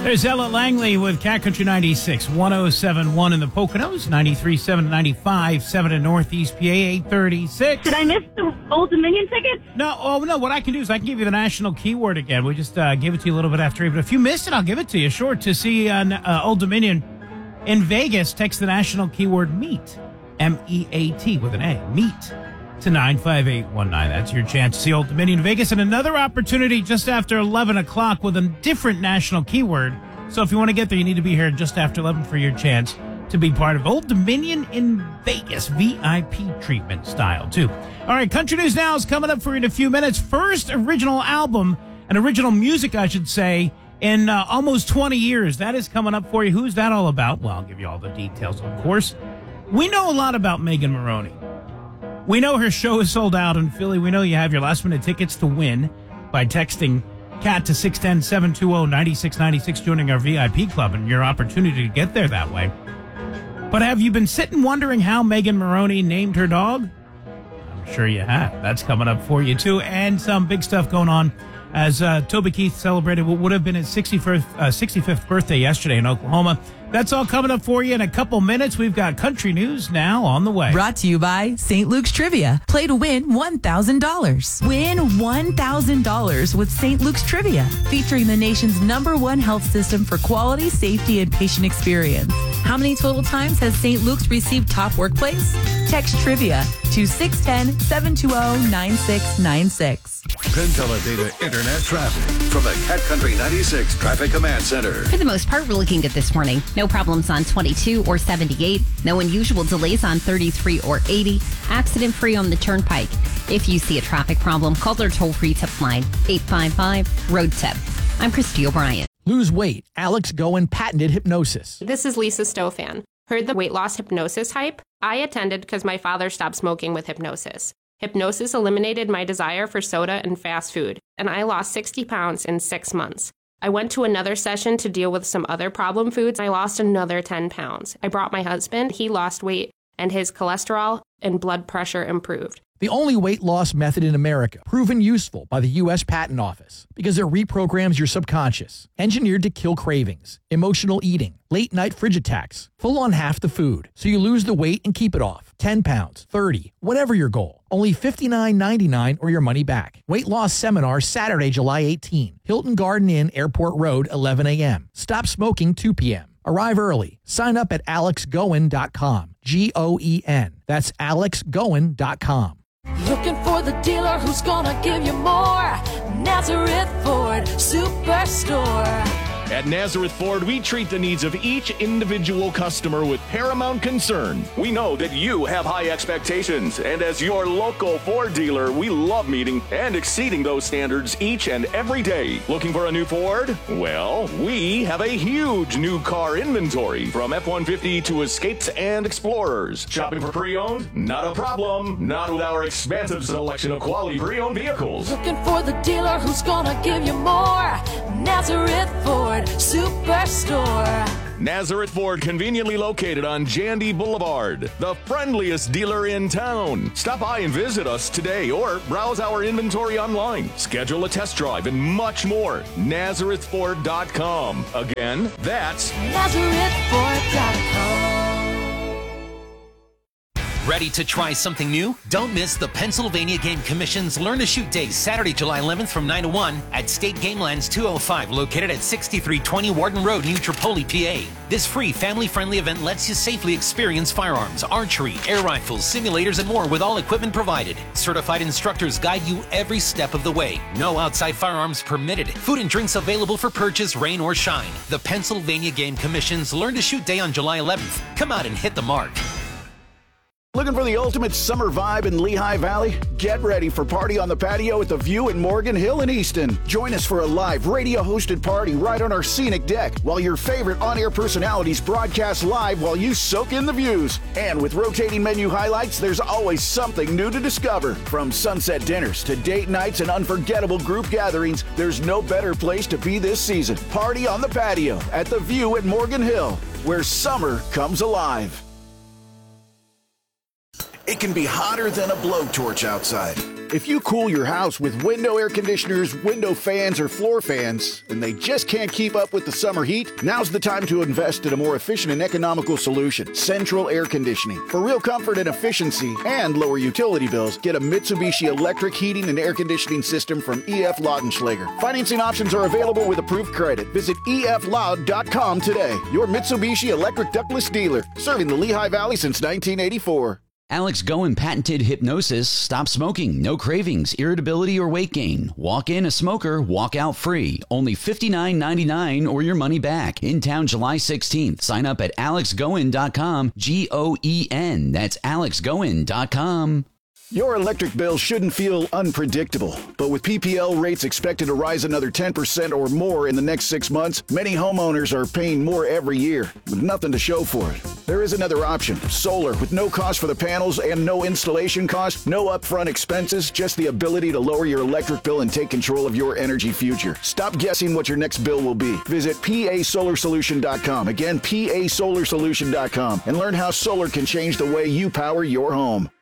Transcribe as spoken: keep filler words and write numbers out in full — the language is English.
There's Ella Langley with Cat Country ninety-six, one oh seven point one in the Poconos, ninety-three point seven, ninety-five point seven in Northeast P A, eight thirty-six. Did I miss the Old Dominion tickets? No, oh, no, what I can do is I can give you the national keyword again. We just uh, gave it to you a little bit after eight, but if you missed it, I'll give it to you. Sure, to see uh, uh, Old Dominion in Vegas, text the national keyword MEAT, M E A T with an A, MEAT, to nine five eight one nine. That's your chance to see Old Dominion in Vegas. And another opportunity just after eleven o'clock with a different national keyword. So if you want to get there, you need to be here just after eleven for your chance to be part of Old Dominion in Vegas, V I P treatment style, too. All right, Country News Now is coming up for you in a few minutes. First original album, and original music, I should say, in uh, almost twenty years. That is coming up for you. Who's that all about? Well, I'll give you all the details, of course. We know a lot about Megan Moroney. We know her show is sold out in Philly. We know you have your last-minute tickets to win by texting CAT to six one zero, seven two zero, nine six nine six, joining our V I P club, and your opportunity to get there that way. But have you been sitting wondering how Megan Moroney named her dog? I'm sure you have. That's coming up for you, too. And some big stuff going on as uh, Toby Keith celebrated what would have been his sixty-fifth, uh, sixty-fifth birthday yesterday in Oklahoma. That's all coming up for you in a couple minutes. We've got Country News Now on the way. Brought to you by Saint Luke's Trivia. Play to win one thousand dollars. Win one thousand dollars with Saint Luke's Trivia, featuring the nation's number one health system for quality, safety, and patient experience. How many total times has Saint Luke's received top workplace? Text Trivia to six one zero, seven two zero, nine six nine six. Penn Teledata Internet traffic from the Cat Country ninety-six Traffic Command Center. For the most part, we're looking good this morning. No problems on twenty-two or seventy-eight. No unusual delays on thirty-three or eighty. Accident-free on the Turnpike. If you see a traffic problem, call their toll-free tip line, eight five five, road tip. I'm Christy O'Brien. Lose weight. Alex Goen patented hypnosis. This is Lisa Stofan. Heard the weight loss hypnosis hype? I attended because my father stopped smoking with hypnosis. Hypnosis eliminated my desire for soda and fast food, and I lost sixty pounds in six months. I went to another session to deal with some other problem foods. I lost another ten pounds. I brought my husband. He lost weight, and his cholesterol and blood pressure improved. The only weight loss method in America, proven useful by the U S Patent Office, because it reprograms your subconscious, engineered to kill cravings, emotional eating, late night fridge attacks, full on half the food, so you lose the weight and keep it off. ten pounds, thirty, whatever your goal. Only fifty-nine ninety-nine or your money back. Weight loss seminar Saturday, July eighteenth. Hilton Garden Inn, Airport Road, eleven a.m. Stop smoking, two p.m. Arrive early. Sign up at alex goen dot com. G O E N. That's alex goen dot com. Looking for the dealer who's gonna give you more. Nazareth Ford Superstore. At Nazareth Ford, we treat the needs of each individual customer with paramount concern. We know that you have high expectations, and as your local Ford dealer, we love meeting and exceeding those standards each and every day. Looking for a new Ford? Well, we have a huge new car inventory, from F one fifty to Escapes and Explorers. Shopping for pre-owned? Not a problem. Not with our expansive selection of quality pre-owned vehicles. Looking for the dealer who's gonna give you more. Nazareth Ford Superstore. Nazareth Ford, conveniently located on Jandy Boulevard, the friendliest dealer in town. Stop by and visit us today or browse our inventory online. Schedule a test drive and much more. Nazareth Ford dot com. Again, that's Nazareth Ford dot com. Ready to try something new? Don't miss the Pennsylvania Game Commission's Learn to Shoot Day, Saturday, July eleventh from nine to one at State Game Lands two oh five, located at sixty-three twenty Warden Road, New Tripoli, P A. This free, family-friendly event lets you safely experience firearms, archery, air rifles, simulators, and more with all equipment provided. Certified instructors guide you every step of the way. No outside firearms permitted. Food and drinks available for purchase, rain or shine. The Pennsylvania Game Commission's Learn to Shoot Day on July eleventh. Come out and hit the mark. Looking for the ultimate summer vibe in Lehigh Valley? Get ready for Party on the Patio at the View in Morgan Hill and Easton. Join us for a live radio-hosted party right on our scenic deck while your favorite on-air personalities broadcast live while you soak in the views. And with rotating menu highlights, there's always something new to discover. From sunset dinners to date nights and unforgettable group gatherings, there's no better place to be this season. Party on the Patio at the View at Morgan Hill, where summer comes alive. It can be hotter than a blowtorch outside. If you cool your house with window air conditioners, window fans, or floor fans, and they just can't keep up with the summer heat, now's the time to invest in a more efficient and economical solution, Central Air Conditioning. For real comfort and efficiency and lower utility bills, get a Mitsubishi electric heating and air conditioning system from E F Lautenschlager. Financing options are available with approved credit. Visit E F loud dot com today. Your Mitsubishi electric ductless dealer, serving the Lehigh Valley since nineteen eighty-four. Alex Goen patented hypnosis. Stop smoking, no cravings, irritability, or weight gain. Walk in a smoker, walk out free. Only fifty-nine ninety-nine or your money back. In town July sixteenth. Sign up at alex goen dot com. G O E N. That's alex goen dot com. Your electric bill shouldn't feel unpredictable, but with P P L rates expected to rise another ten percent or more in the next six months, many homeowners are paying more every year with nothing to show for it. There is another option, solar, with no cost for the panels and no installation cost, no upfront expenses, just the ability to lower your electric bill and take control of your energy future. Stop guessing what your next bill will be. Visit P A solar solution dot com. Again, P A solar solution dot com, and learn how solar can change the way you power your home.